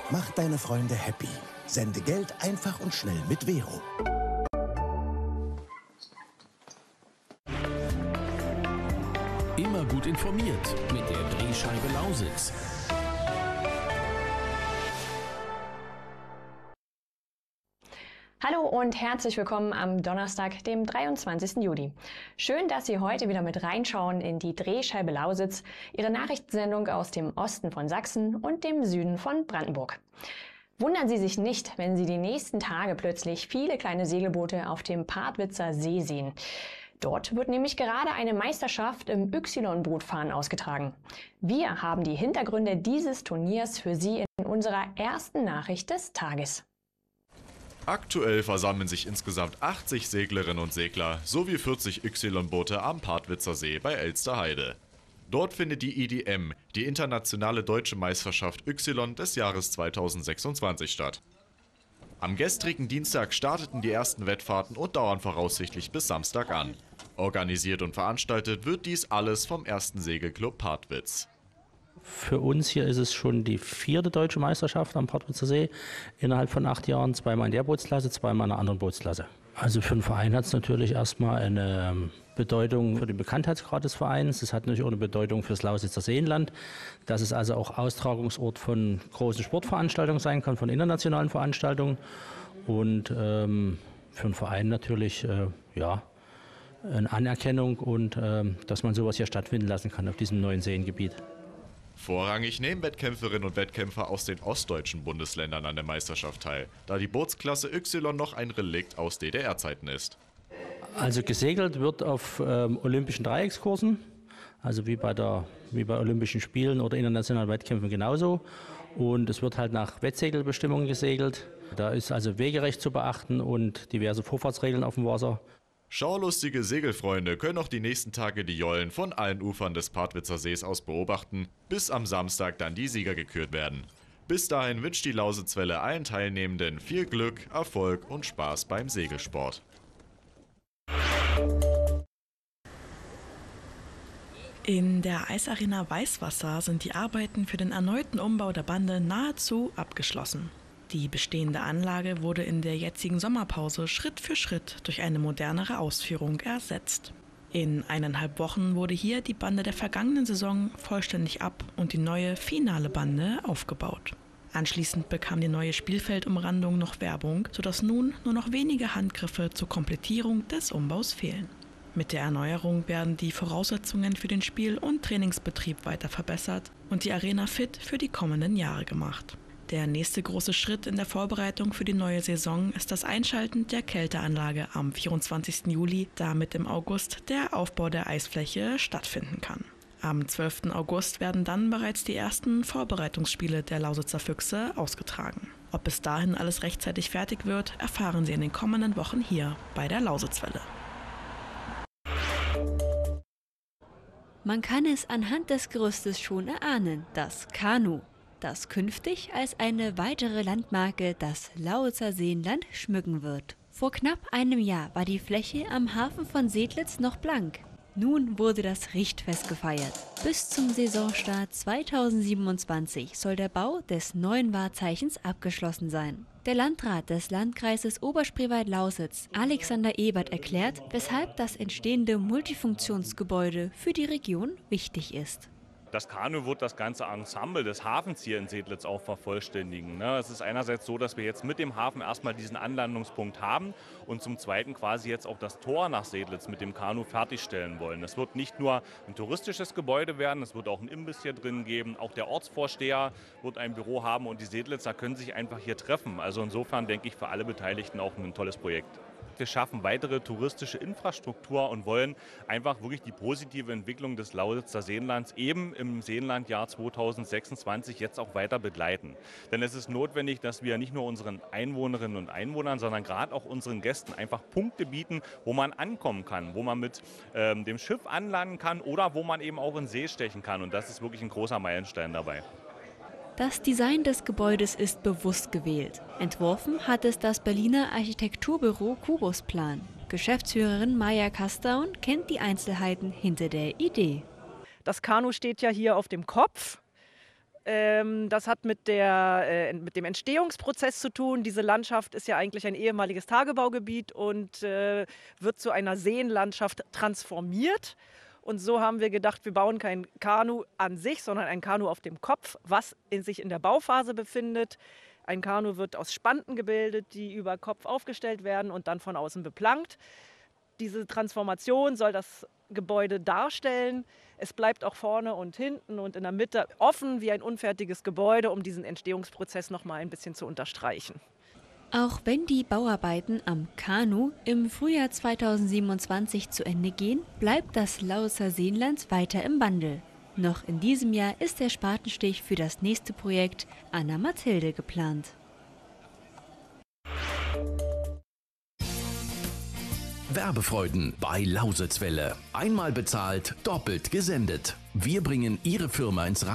Mach deine Freunde happy. Sende Geld einfach und schnell mit Vero. Immer gut informiert mit der Drehscheibe Lausitz. Hallo und herzlich willkommen am Donnerstag, dem 23. Juli. Schön, dass Sie heute wieder mit reinschauen in die Drehscheibe Lausitz, Ihre Nachrichtensendung aus dem Osten von Sachsen und dem Süden von Brandenburg. Wundern Sie sich nicht, wenn Sie die nächsten Tage plötzlich viele kleine Segelboote auf dem Partwitzer See sehen. Dort wird nämlich gerade eine Meisterschaft im Y-Bootfahren ausgetragen. Wir haben die Hintergründe dieses Turniers für Sie in unserer ersten Nachricht des Tages. Aktuell versammeln sich insgesamt 80 Seglerinnen und Segler sowie 40 Y-Boote am Partwitzer See bei Elsterheide. Dort findet die IDM, die Internationale Deutsche Meisterschaft Y des Jahres 2026 statt. Am gestrigen Dienstag starteten die ersten Wettfahrten und dauern voraussichtlich bis Samstag an. Organisiert und veranstaltet wird dies alles vom 1. Segelclub Partwitz. Für uns hier ist es schon die 4. deutsche Meisterschaft am Partwitzer See. Innerhalb von 8 Jahren, zweimal in der Bootsklasse, zweimal in einer anderen Bootsklasse. Also für den Verein hat es natürlich erstmal eine Bedeutung für den Bekanntheitsgrad des Vereins. Es hat natürlich auch eine Bedeutung für das Lausitzer Seenland, dass es also auch Austragungsort von großen Sportveranstaltungen sein kann, von internationalen Veranstaltungen. Und für den Verein natürlich eine Anerkennung und dass man sowas hier stattfinden lassen kann auf diesem neuen Seengebiet. Vorrangig nehmen Wettkämpferinnen und Wettkämpfer aus den ostdeutschen Bundesländern an der Meisterschaft teil, da die Bootsklasse Y noch ein Relikt aus DDR-Zeiten ist. Also gesegelt wird auf olympischen Dreieckskursen, also wie bei Olympischen Spielen oder internationalen Wettkämpfen genauso. Und es wird halt nach Wettsegelbestimmungen gesegelt. Da ist also Wegerecht zu beachten und diverse Vorfahrtsregeln auf dem Wasser. Schaulustige Segelfreunde können auch die nächsten Tage die Jollen von allen Ufern des Partwitzer Sees aus beobachten, bis am Samstag dann die Sieger gekürt werden. Bis dahin wünscht die Lausitzwelle allen Teilnehmenden viel Glück, Erfolg und Spaß beim Segelsport. In der Eisarena Weißwasser sind die Arbeiten für den erneuten Umbau der Bande nahezu abgeschlossen. Die bestehende Anlage wurde in der jetzigen Sommerpause Schritt für Schritt durch eine modernere Ausführung ersetzt. In 1,5 Wochen wurde hier die Bande der vergangenen Saison vollständig ab und die neue finale Bande aufgebaut. Anschließend bekam die neue Spielfeldumrandung noch Werbung, sodass nun nur noch wenige Handgriffe zur Komplettierung des Umbaus fehlen. Mit der Erneuerung werden die Voraussetzungen für den Spiel- und Trainingsbetrieb weiter verbessert und die Arena fit für die kommenden Jahre gemacht. Der nächste große Schritt in der Vorbereitung für die neue Saison ist das Einschalten der Kälteanlage am 24. Juli, damit im August der Aufbau der Eisfläche stattfinden kann. Am 12. August werden dann bereits die ersten Vorbereitungsspiele der Lausitzer Füchse ausgetragen. Ob bis dahin alles rechtzeitig fertig wird, erfahren Sie in den kommenden Wochen hier bei der Lausitzwelle. Man kann es anhand des Gerüstes schon erahnen, das Kanu, das künftig als eine weitere Landmarke das Lausitzer Seenland schmücken wird. Vor knapp einem Jahr war die Fläche am Hafen von Sedlitz noch blank. Nun wurde das Richtfest gefeiert. Bis zum Saisonstart 2027 soll der Bau des neuen Wahrzeichens abgeschlossen sein. Der Landrat des Landkreises Oberspreewald-Lausitz, Alexander Ebert, erklärt, weshalb das entstehende Multifunktionsgebäude für die Region wichtig ist. Das Kanu wird das ganze Ensemble des Hafens hier in Sedlitz auch vervollständigen. Es ist einerseits so, dass wir jetzt mit dem Hafen erstmal diesen Anlandungspunkt haben und zum Zweiten quasi jetzt auch das Tor nach Sedlitz mit dem Kanu fertigstellen wollen. Es wird nicht nur ein touristisches Gebäude werden, es wird auch ein Imbiss hier drin geben. Auch der Ortsvorsteher wird ein Büro haben und die Sedlitzer können sich einfach hier treffen. Also insofern denke ich für alle Beteiligten auch ein tolles Projekt. Wir schaffen weitere touristische Infrastruktur und wollen einfach wirklich die positive Entwicklung des Lausitzer Seenlands eben im Seenlandjahr 2026 jetzt auch weiter begleiten. Denn es ist notwendig, dass wir nicht nur unseren Einwohnerinnen und Einwohnern, sondern gerade auch unseren Gästen einfach Punkte bieten, wo man ankommen kann, wo man mit dem Schiff anlanden kann oder wo man eben auch in See stechen kann. Und das ist wirklich ein großer Meilenstein dabei. Das Design des Gebäudes ist bewusst gewählt. Entworfen hat es das Berliner Architekturbüro Kubusplan. Geschäftsführerin Maja Kastaun kennt die Einzelheiten hinter der Idee. Das Kanu steht ja hier auf dem Kopf. Das hat mit dem Entstehungsprozess zu tun. Diese Landschaft ist ja eigentlich ein ehemaliges Tagebaugebiet und wird zu einer Seenlandschaft transformiert. Und so haben wir gedacht, wir bauen kein Kanu an sich, sondern ein Kanu auf dem Kopf, was sich in der Bauphase befindet. Ein Kanu wird aus Spanten gebildet, die über Kopf aufgestellt werden und dann von außen beplankt. Diese Transformation soll das Gebäude darstellen. Es bleibt auch vorne und hinten und in der Mitte offen wie ein unfertiges Gebäude, um diesen Entstehungsprozess noch mal ein bisschen zu unterstreichen. Auch wenn die Bauarbeiten am Kanu im Frühjahr 2027 zu Ende gehen, bleibt das Lausitzer Seenland weiter im Wandel. Noch in diesem Jahr ist der Spatenstich für das nächste Projekt Anna Mathilde geplant. Werbefreuden bei Lausitzwelle. Einmal bezahlt, doppelt gesendet. Wir bringen Ihre Firma ins